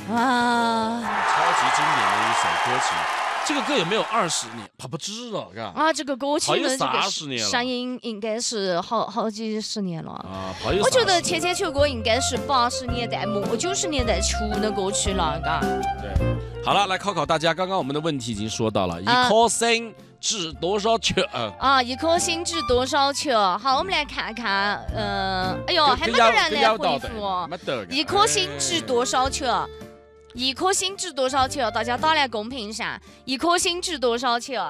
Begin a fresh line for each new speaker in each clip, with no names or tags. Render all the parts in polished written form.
啊，
超级经典的一首歌曲。这个歌有没有20年？不知道，嘎。
啊，这个歌曲呢，这个
30年了，
上映应该是好几十年了
啊。
我觉得千千秋歌应该是80年代末90年代初的歌曲了，嘎。
对，好了，来考考大家。刚刚我们的问题已经说到了，1颗星值多少球？
啊，1颗星值多少球？好，我们来看看，哎呦，还没得人来回复哦。1颗星值多少球？1颗星值多少球？大家打来公屏一下，1颗星值多少球？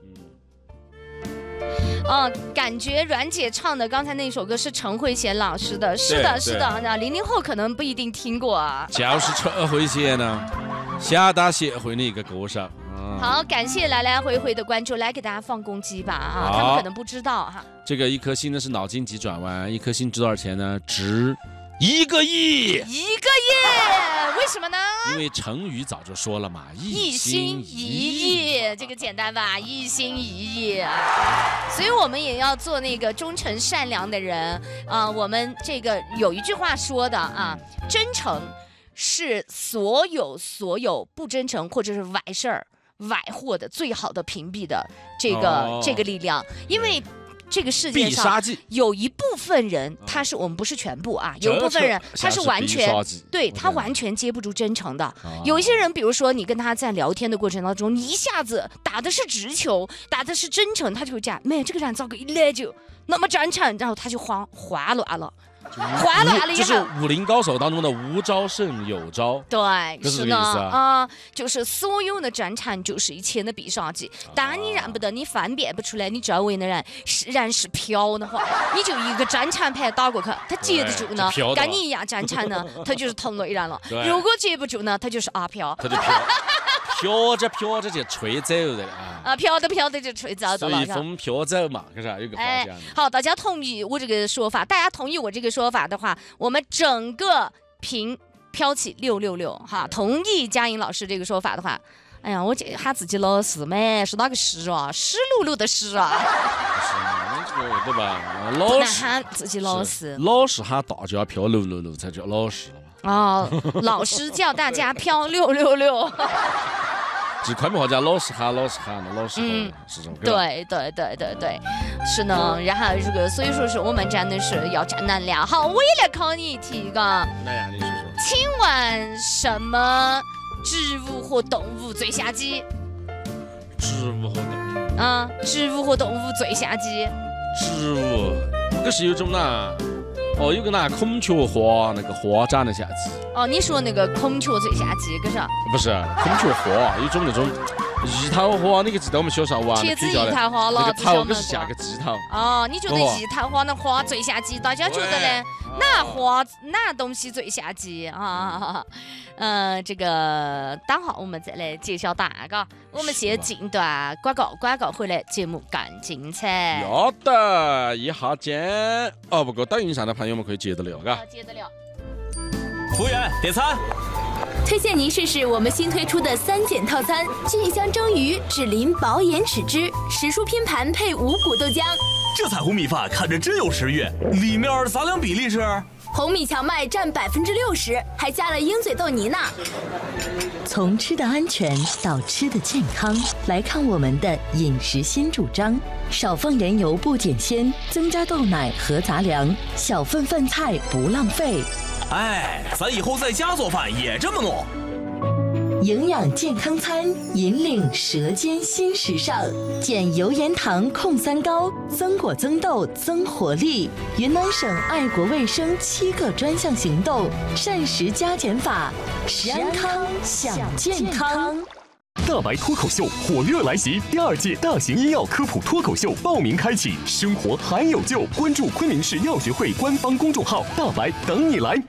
感觉阮姐唱的刚才那首歌是陈慧娴老师的，是的，是的。那00后可能不一定听过啊。
就是陈慧娴呢，侠打协会的一个歌手。
好，感谢来来回回的关注，来给大家放公鸡吧啊，他们可能不知道哈。
这个1颗星呢是脑筋急转弯，1颗星值多少钱呢？值1个亿。
1个亿，为什么呢？
因为成语早就说了嘛，
一心一意，这个简单吧？一心一意，所以我们也要做那个忠诚善良的人啊。我们这个有一句话说的啊，真诚是所有不真诚或者是歪事儿、歪货的最好的屏蔽的这个力量，因为。这个世界上有一部分人，我们不是全部啊，有一部分人他是完全对他完全接不住真诚的。有一些人，比如说你跟他在聊天的过程当中，你一下子打的是直球，打的是真诚，他就会讲，这个人糟糕一来就那么真诚，然后他就慌乱了。滑了以后，
就是武林高手当中的无招胜有招，
对，
是这个意思啊。
就是所有的真诚就是一切的必杀技。当你认不得，你分辨不出来你周围的人是飘的话，你就一个真诚牌打过去，他接得住呢，跟你一样真诚呢，他就是同类人了。如果接不住呢，他就是阿飘。
他就飘着就吹走的
啊，飘着就吹走的了，
随风飘走嘛，可是有个方向。
好，大家同意我这个说法，大家同意我这个说法的话，我们整个屏飘起666哈。同意佳颖老师这个说法的话，哎呀，我喊自己老师嘛，是哪个师啊？湿漉漉的湿啊。
不是，这个对吧？
不能喊自己老师，
老师喊大家飘666才叫老师了吧？
老师叫大家飘666。
这快门话叫老师喊的，老师是这种。
对，是呢。然后这个，所以说是我们真的是要正能量。好，我也来考你一题嘎。
来呀，你说说。
请问什么植物和动物最下机？
植物和动物。
植物和动物最下机。
植物，可是有种呐。有个孔雀花，那个花长得下机。
你说那个孔雀最下机，可是？
不是孔雀花，有种那种一桃花，你可记得我们小时候玩的比较的？
一桃花了，
那个桃可是下个鸡头。
你觉得一桃花那花最下机？大家觉得呢？那东西最下机啊？这个等会我们再来揭晓答案，嘎。我们先进段广告回来，节目更精彩。
要得，一下见。不过抖音上的朋友们可以接得了，嘎。
接得了。
服务员，点餐。
推荐您试试我们新推出的3件套餐：菌香蒸鱼、脂淋薄盐豉汁、时蔬拼盘配五谷豆浆。
这彩虹米饭看着真有食欲，里面杂粮比例是？
红米荞麦占60%，还加了鹰嘴豆泥呢。
从吃的安全到吃的健康，来看我们的饮食新主张：少放盐油不减鲜，增加豆奶和杂粮，小份饭菜不浪费。
咱以后在家做饭也这么弄。
营养健康餐，引领舌尖新时尚，减油盐糖控3高，增果增豆增活力。云南省爱国卫生7个专项行动，膳食加减法，食安康享健康。
大白脱口秀火热来袭，第2届大型医药科普脱口秀报名开启，生活还有救，关注昆明市药学会官方公众号，大白等你来。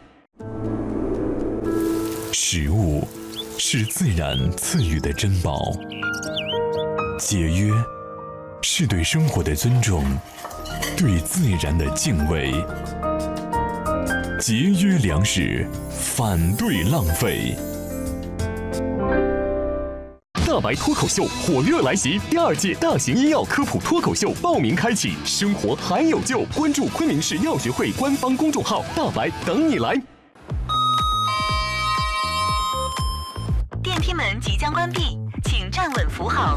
食物是自然赐予的珍宝，节约是对生活的尊重，对自然的敬畏。节约粮食，反对浪费。大白脱口秀火热来袭，第2届大型医药科普脱口秀报名开启，生活还有救，关注昆明市药学会官方公众号，大白等你来。
门即将关闭，请站稳扶好。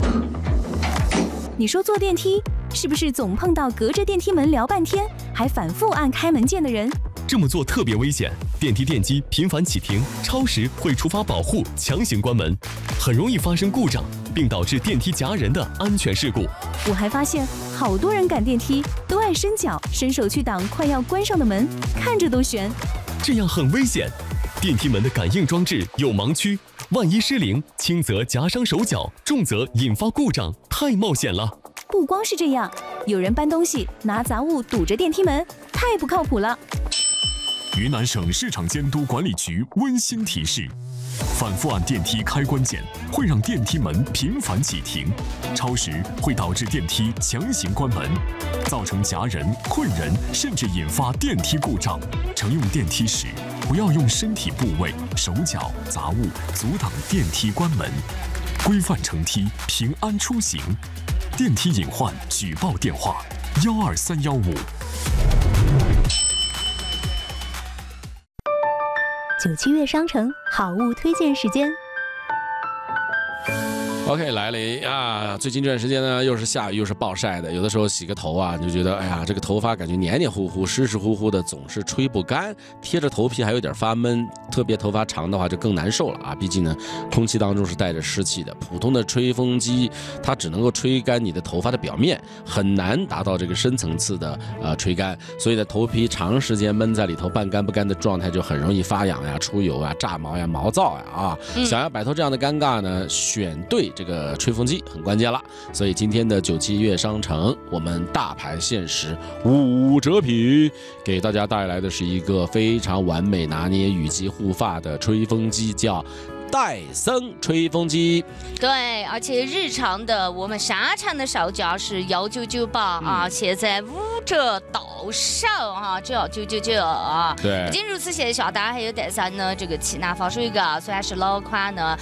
你说坐电梯是不是总碰到隔着电梯门聊半天，还反复按开门键的人？
这么做特别危险，电梯电机频繁启停，超时会触发保护，强行关门，很容易发生故障，并导致电梯夹人的安全事故。
我还发现好多人赶电梯都爱伸脚伸手去挡快要关上的门，看着都悬。
这样很危险，电梯门的感应装置有盲区，万一失灵，轻则夹伤手脚，重则引发故障，太冒险了。
不光是这样，有人搬东西拿杂物堵着电梯门，太不靠谱了。
云南省市场监督管理局温馨提示：反复按电梯开关键会让电梯门频繁启停，超时会导致电梯强行关门，造成夹人、困人，甚至引发电梯故障。乘用电梯时，不要用身体部位、手脚、杂物阻挡电梯关门，规范乘梯，平安出行。电梯隐患举报电话：12315。
97月商城好物推荐时间。
OK， 来了啊！最近这段时间呢，又是下雨又是暴晒的，有的时候洗个头啊，你就觉得哎呀，这个头发感觉黏黏糊糊、湿湿乎乎的，总是吹不干，贴着头皮还有点发闷。特别头发长的话就更难受了啊！毕竟呢，空气当中是带着湿气的，普通的吹风机它只能够吹干你的头发的表面，很难达到这个深层次的吹干。所以呢，头皮长时间闷在里头半干不干的状态，就很容易发痒呀、出油啊、炸毛呀、毛躁呀啊！想要摆脱这样的尴尬呢，选对这个吹风机很关键了。所以今天的97月商城，我们大牌限时5折品，给大家带来的是一个非常完美拿捏雨季护发的吹风机，叫戴森吹风机。
对，而且日常的我们沙场的售价是1998啊，现在5折到手啊，只要999啊。
对，
不仅如此，线下单还有戴森呢这个气囊防水膏，虽然是老款呢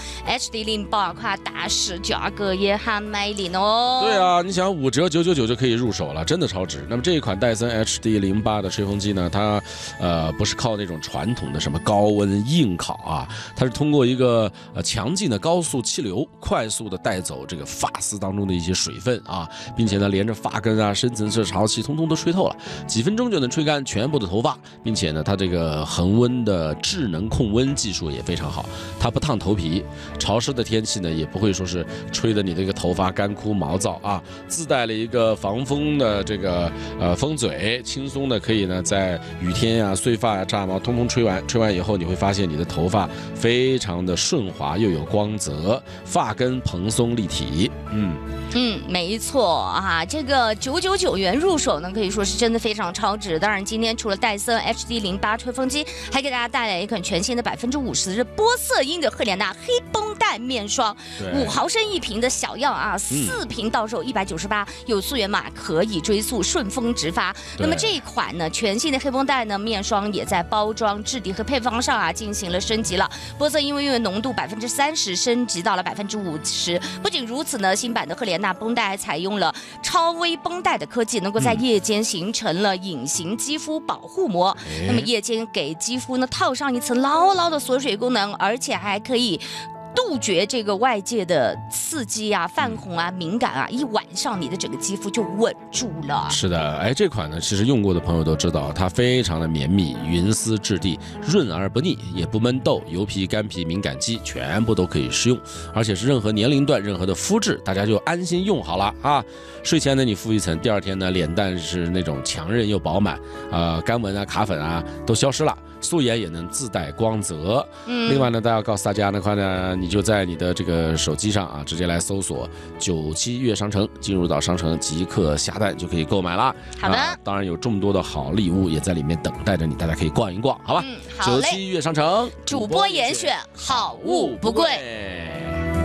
HD08款，但是价格也很美丽哦。
对啊，你想5折999就可以入手了，真的超值。那么这一款戴森 HD08的吹风机呢，它不是靠那种传统的什么高温硬烤啊，它是通过一个强劲的高速气流，快速的带走这个发丝当中的一些水分啊，并且呢连着发根啊、深层次潮气通通都吹透了，几分钟就能吹干全部的头发，并且呢它这个恒温的智能控温技术也非常好，它不烫头皮，潮湿的天气呢也不会说是吹的你这个头发干枯毛躁啊，自带了一个防风的这个风嘴，轻松的可以呢在雨天啊、碎发啊、炸毛通通吹完以后，你会发现你的头发非常的顺滑又有光泽，发根蓬松立体。
没错啊，这个999元入手呢，可以说是真的非常超值。当然，今天除了戴森 HD08吹风机，还给大家带来一款全新的50%的玻色因的赫莲娜黑绷带面霜，5毫升1瓶的小样啊，4瓶到手198，有溯源码可以追溯，顺丰直发。那么这一款呢，全新的黑绷带呢面霜也在包装、质地和配方上啊进行了升级了，玻色因为浓度30%升级到了50%。不仅如此呢，新版的赫莲娜绷带还采用了超微绷带的科技，能够在夜间形成了隐形肌肤保护膜。那么夜间给肌肤呢套上一层牢牢的锁水功能，而且还可以杜绝这个外界的刺激啊、泛红啊、敏感啊，一晚上你的整个肌肤就稳住了。
是的，哎，这款呢，其实用过的朋友都知道，它非常的绵密，云丝质地，润而不腻，也不闷痘，油皮、干皮、敏感肌全部都可以适用，而且是任何年龄段、任何的肤质，大家就安心用好了啊。睡前呢，你敷一层，第二天呢，脸蛋是那种强韧又饱满，干纹啊、卡粉啊都消失了。素颜也能自带光泽。另外呢，大家要告诉大家的话呢，你就在你的这个手机上啊，直接来搜索97月商城，进入到商城即刻下单就可以购买啦。
好的，
当然有这么多的好礼物也在里面等待着你，大家可以逛一逛，好吧？
好嘞
97月商城，
主播严选，好物不贵。